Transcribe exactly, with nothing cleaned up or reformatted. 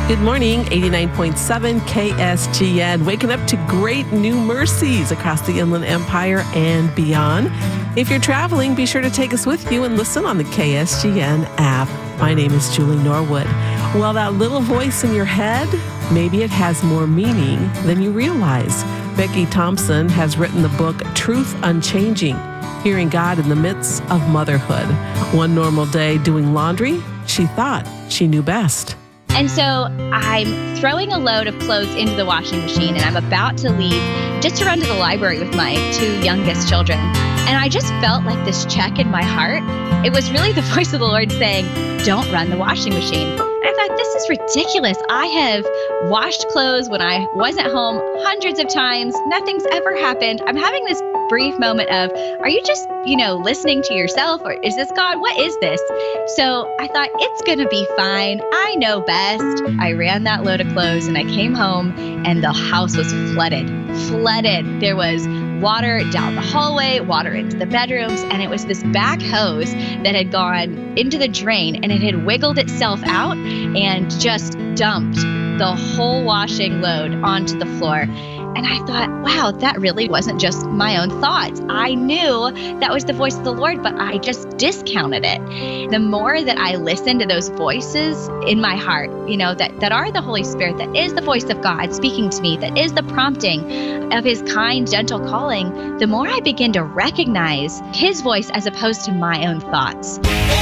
Good morning, eighty-nine point seven K S G N, waking up to great new mercies across the Inland Empire and beyond. If you're traveling, be sure to take us with you and listen on the K S G N app. My name is Julie Norwood. Well, that little voice in your head, maybe it has more meaning than you realize. Becky Thompson has written the book Truth Unchanging, Hearing God in the Midst of Motherhood. One normal day doing laundry, she thought she knew best. And so I'm throwing a load of clothes into the washing machine, and I'm about to leave just to run to the library with my two youngest children. And I just felt like this check in my heart. It was really the voice of the Lord saying, don't run the washing machine. And I thought, this is ridiculous. I have washed clothes when I wasn't home hundreds of times. Nothing's ever happened. I'm having this brief moment of, are you just, you know, listening to yourself, or is this God? What is this? So I thought, it's going to be fine. I know best. I ran that load of clothes and I came home and the house was flooded, flooded. There was water down the hallway, water into the bedrooms, and it was this back hose that had gone into the drain and it had wiggled itself out and just dumped the whole washing load onto the floor. And I thought, wow, that really wasn't just my own thoughts. I knew that was the voice of the Lord, but I just discounted it. The more that I listened to those voices in my heart, you know, that, that are the Holy Spirit, that is the voice of God speaking to me, that is the prompting of his kind, gentle calling, the more I begin to recognize his voice as opposed to my own thoughts.